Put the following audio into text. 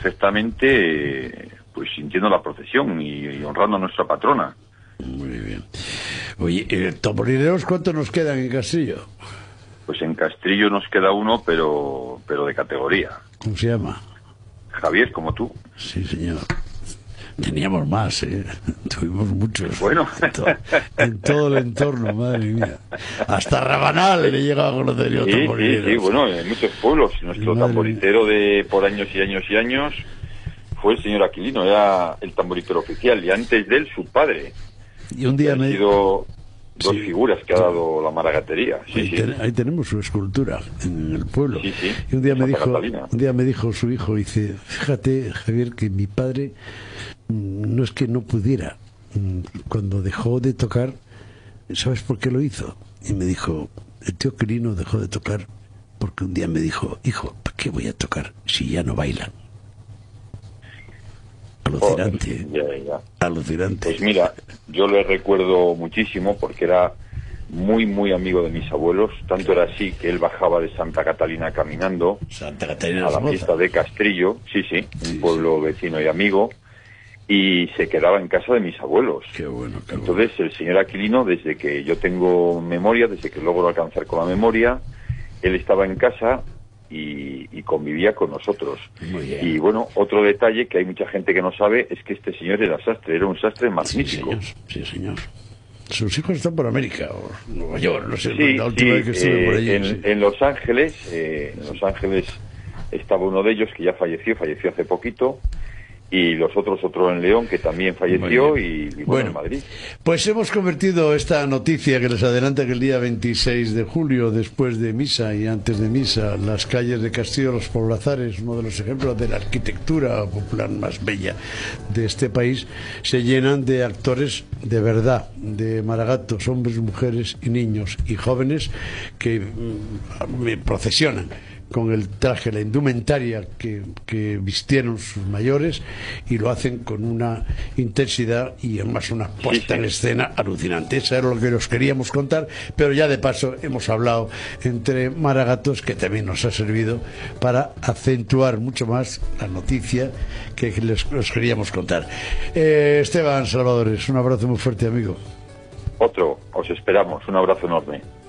perfectamente, pues sintiendo la procesión y honrando a nuestra patrona. Muy bien. Oye, tamborileros, ¿cuántos nos quedan en Castrillo? Pues en Castrillo nos queda uno, pero de categoría. ¿Cómo se llama? Javier, como tú. Sí, señor. Teníamos más, tuvimos muchos. Bueno. En todo el entorno, madre mía. Hasta Rabanal le llegaba a conocer yo tamborileros. Sí, bueno, en muchos pueblos. Nuestro tamboritero de por años y años y años fue el señor Aquilino, era el tamboritero oficial, y antes de él su padre. Y un día han sido dos figuras que ha dado la maragatería. Ahí tenemos su escultura en el pueblo. Sí. Y un día me dijo su hijo, dice, fíjate, Javier, que mi padre no es que no pudiera, cuando dejó de tocar, ¿sabes por qué lo hizo? Y me dijo, el tío Aquilino dejó de tocar porque un día me dijo, hijo, ¿para qué voy a tocar si ya no bailan? Alucinante. Ya. Alucinante. Pues mira, yo le recuerdo muchísimo porque era muy, muy amigo de mis abuelos. Tanto era así que él bajaba de Santa Catalina caminando a la fiesta de Castrillo, un pueblo vecino y amigo, y se quedaba en casa de mis abuelos. Qué bueno. Entonces el señor Aquilino, desde que yo tengo memoria, desde que logro alcanzar con la memoria, él estaba en casa y convivía con nosotros. Y bueno, otro detalle que hay mucha gente que no sabe es que este señor era sastre, era un sastre magnífico. Sí, señor. Sus hijos están por América o Nueva York, no sé. La última vez que estuve por allí. En Los Ángeles, estaba uno de ellos que ya falleció hace poquito. Y los otro en León, que también falleció, y bueno, en Madrid. Pues hemos convertido esta noticia que les adelanta que el día 26 de julio, después de misa y antes de misa, las calles de Castillo de los Poblazares, uno de los ejemplos de la arquitectura popular más bella de este país, se llenan de actores de verdad, de maragatos, hombres, mujeres y niños y jóvenes que procesionan con el traje, la indumentaria que vistieron sus mayores, y lo hacen con una intensidad y además una puesta en escena alucinante. Eso era lo que nos queríamos contar, pero ya de paso hemos hablado entre maragatos, que también nos ha servido para acentuar mucho más la noticia que os queríamos contar. Esteban Salvadores, un abrazo muy fuerte, amigo. Os esperamos, un abrazo enorme.